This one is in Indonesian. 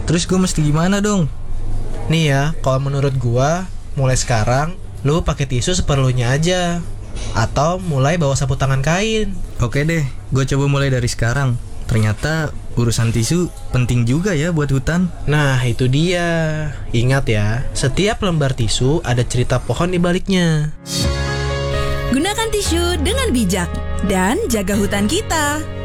Terus gue mesti gimana dong? Nih ya, kalau menurut gua, mulai sekarang lu pakai tisu seperlunya aja. Atau mulai bawa sapu tangan kain. Oke deh, gue coba mulai dari sekarang. Ternyata urusan tisu penting juga ya buat hutan. Nah, itu dia. Ingat ya, setiap lembar tisu ada cerita pohon di baliknya. Gunakan tisu dengan bijak dan jaga hutan kita.